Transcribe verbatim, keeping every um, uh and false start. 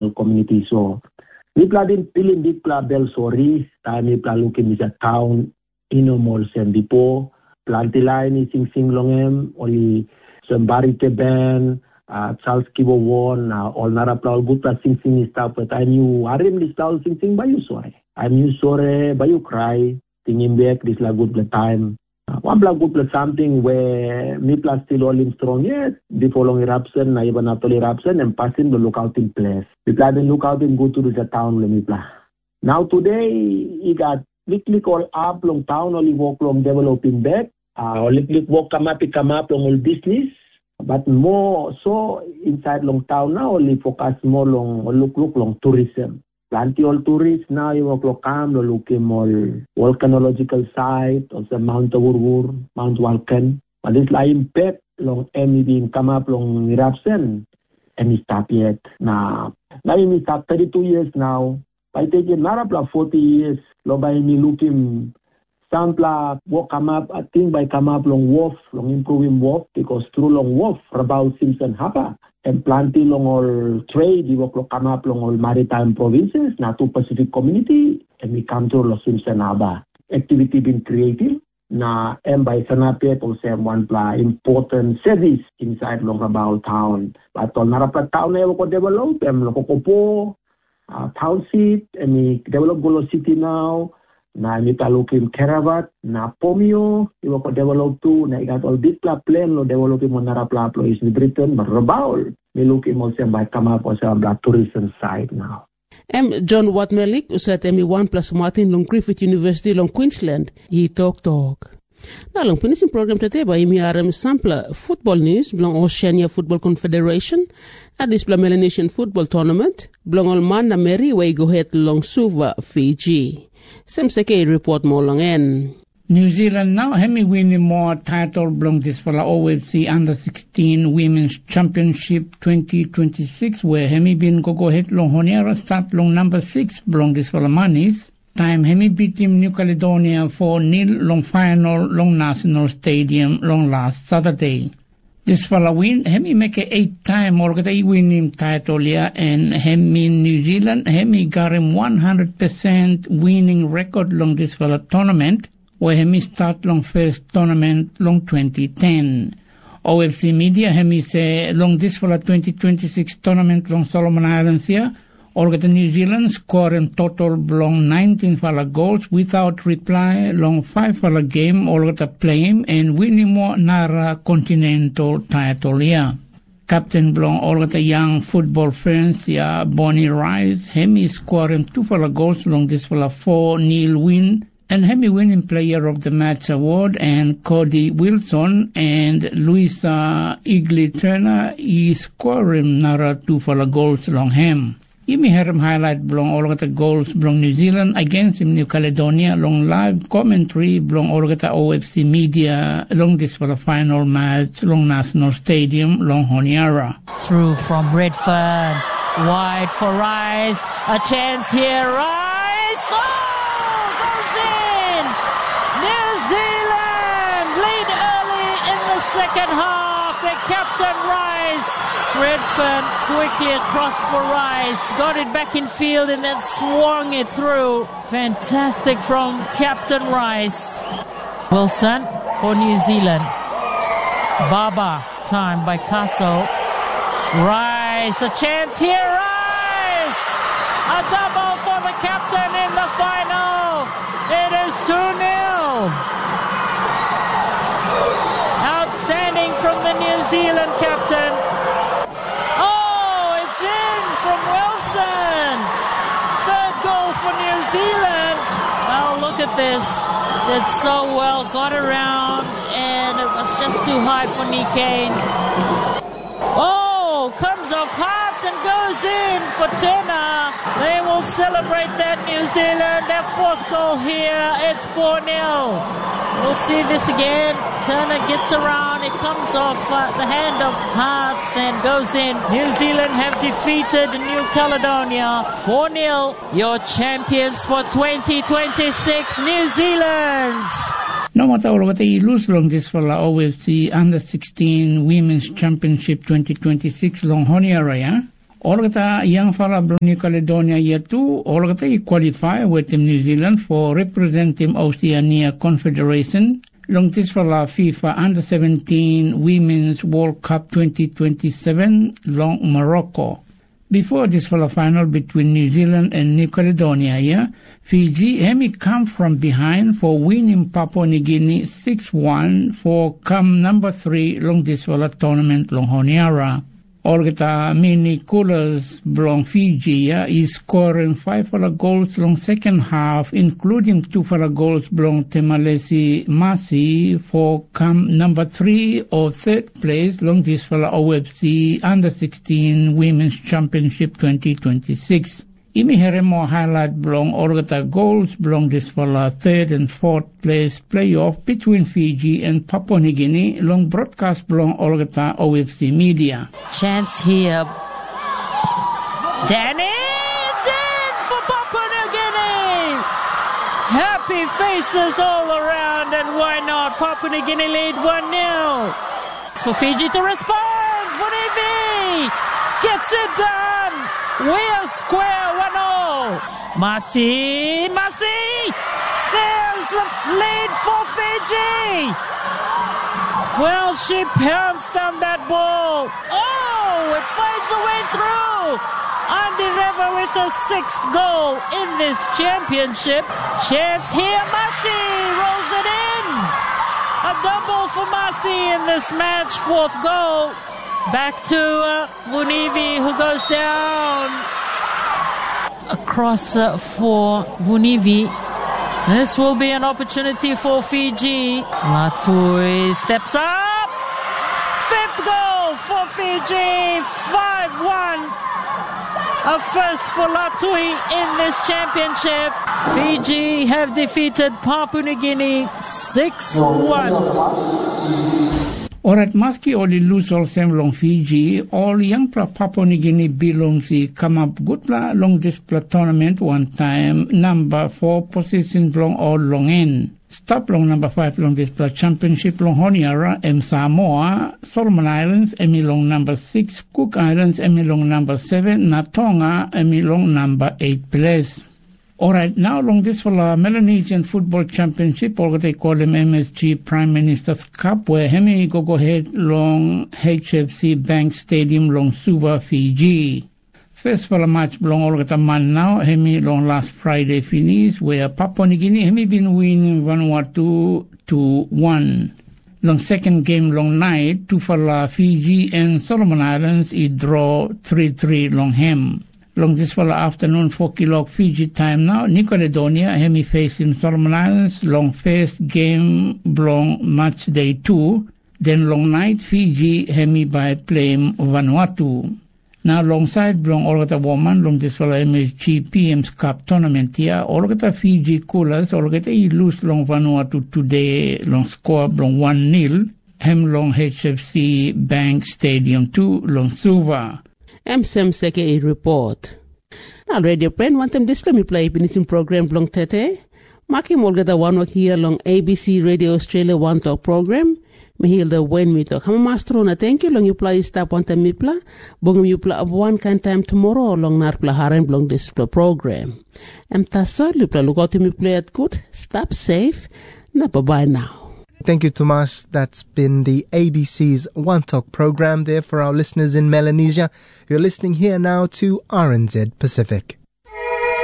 community. So we play in Pilin Big Club Bel Sori, time we play looking is a town in a mall and before Plantiline is sing sing longem, only some barite band, uh, Charles Kibo won, uh, all Nara Plau good plus sing sing stuff, but I knew Arim this style sing sing by you sorry. I knew sorry by you cry, singing back this la good time. Uh, one black good plus something where me plus still all in strong yet, before long eruption, na even after eruption and passing the lookout in place. We plan the lookout in go to the town, let me play. Now today, he got Lick all up long town, only walk long developing back. Uh, lick lick walk come up, come up long all business. But more so inside long town now, only focus more long look look long tourism. Plenty all tourists now you walk long come, looking more volcanological site, also Mount Awurwur, Mount Vulcan. But this like impact long M E come up long eruption and it stop yet. Now now we start thirty-two years now. I take it narapla forty years, lo by me looking sampla walk come up, I think by come up long wolf, long improving wolf, because through long wolf, Rabaul Simpson Hapa, and planting long all trade, you walk come up long all maritime provinces, not to Pacific community, and we come to Los Simpson Haba. Activity been created, na and by Sanapet also one pla important service inside long Rabaul town. But on narapla town, I will develop, and Lokopo. Uh, township, and we develop Golo City now. Na we looking Kerabat, na Pomio, we will develop too. Na got all big plan lo developing Monara Plaplo is in Britain, but Rabaul, we looking also by come up also on the tourism side now. Em John Watmelik, usat emi one plus Martin long Griffith University long Queensland, he talk talk. Now, long finishing program today by imi aram sampler football news belong Oceania Football Confederation at this Melanesian football tournament belong all man na Mary way go ahead long Suva Fiji. Sem seke report mo long en. New Zealand now hemi winning more title belong this for the O F C Under sixteen Women's Championship twenty twenty-six where hemi bin go go ahead long Honiara start long number six belong this for the manis. Time hemi beat team New Caledonia for nil long final long National Stadium long last Saturday. This fella win hemi make a eight time or gata win him title yeah and hemi New Zealand hemi got him one hundred percent winning record long this fella tournament where hemi start long first tournament long twenty ten. O F C media hemi say long this fella twenty twenty-six tournament long Solomon Islands here. Orgata New Zealand score in total long nineteen fala goals without reply long five fala game Orgata playing and winning more Nara Continental title yeah. Captain Blong Orgata young football friends yeah Bonnie Rice hemi scoring two fala goals long this fala four nil win and hemi winning player of the match award and Cody Wilson and Louisa Igley Turner is scoring Nara two fala goals long him. Imi herim highlight belong all the goals belong New Zealand against New Caledonia long live commentary belong all the O F C media long this for the final match long National Stadium long Honiara. Through from Redfern, wide for Rice, a chance here, Rice, oh, goes in! New Zealand lead early in the second half, the captain Rice. Redfern quickly across for Rice, got it back in field and then swung it through. Fantastic from Captain Rice. Wilson for New Zealand. Baba, time by Castle. Rice, a chance here, Rice! A double for the captain in the final. It is two nil. Outstanding from the New Zealand captain. From Wilson, third goal for New Zealand. Well, look at this, did so well, got around, and it was just too high for Nikkane. Oh, comes off hard and goes in for Turner. They will celebrate that, New Zealand, their fourth goal here. It's four nil. We'll see this again. Turner gets around. It comes off uh, the hand of Hearts and goes in. New Zealand have defeated New Caledonia four nil. Your champions for twenty twenty-six, New Zealand. No matter what they lose long this for the O F C Under sixteen Women's Championship twenty twenty-six long Honiara, yeah? Olgata young fella from New Caledonia year two, Olgata he qualify with Team New Zealand for represent Team Oceania Confederation. Long this fella FIFA Under seventeen Women's World Cup twenty twenty-seven long Morocco. Before this fella final between New Zealand and New Caledonia, yeah, Fiji hemi come from behind for winning Papua New Guinea six one for come number three long this fella tournament long Honiara. Olgata mini coolers belong Fiji, yeah, is scoring five fella goals long second half, including two fella goals belong Temalesi Masi for come number three or third place long this fella O F C Under sixteen Women's Championship twenty twenty-six. Imi heremo highlight belong Olgata goals belong this fella third and fourth place playoff between Fiji and Papua New Guinea long broadcast belong Olgata O F C Media. Chance here. Danny, it's in for Papua New Guinea. Happy faces all around, and why not? Papua New Guinea lead one nil. It's for Fiji to respond. Vunivi gets it done. We are square one all. Masi, Masi. There's the lead for Fiji. Well, she pounced on that ball. Oh, it finds a way through. Andy Reva with a sixth goal in this championship. Chance here, Masi rolls it in. A double for Masi in this match, fourth goal. Back to uh, Vunivi, who goes down. Across uh, for Vunivi. This will be an opportunity for Fiji. Latui steps up. Fifth goal for Fiji. five one. A first for Latui in this championship. Fiji have defeated Papua New Guinea six one. Alright, maski oli lose all same long Fiji, all young pra Papua New Guinea belongs to come up good pla long this pla tournament one time, number four position long all long in. Stop long number five long this pla championship long Honiara, M Samoa, Solomon Islands, Emi long number six, Cook Islands, Emi long number seven, Natonga, Emi long number eight place. Alright, now along this for the Melanesian Football Championship, or what they call them M S G Prime Minister's Cup, where Hemi go go ahead long H F C Bank Stadium long Suva, Fiji. First for the match belong all the man now, Hemi long last Friday finish, where Papua New Guinea Hemi been winning Vanuatu to one. Long second game long night, two for the Fiji and Solomon Islands, it draw three three long hem. Long this for the afternoon, four o'clock Fiji time now. New Caledonia, Hemi facing Solomon Islands. Long first game, long match day two. Then long night, Fiji, Hemi by playing Vanuatu. Now long side, long all the woman, long this for the M S G P M's Cup tournament here. All the Fiji coolers, all the lose long Vanuatu today, long score, long one nil. Hem long H F C Bank Stadium two, long Suva. M S M Seke a report. Now radio friend want them display me play in program long tete. Maki molgata one work here long A B C Radio Australia one talk program. Me heal the when me talk. Hama master na thank you long you play stop one time me pla. Bong you pla of one kind time tomorrow long nar pla haren long display program. Em tasa lu pla lugot me play at good. Stop safe. Na bye bye now. Thank you, Tomas. That's been the A B C's One Talk program there for our listeners in Melanesia. You're listening here now to R N Z Pacific.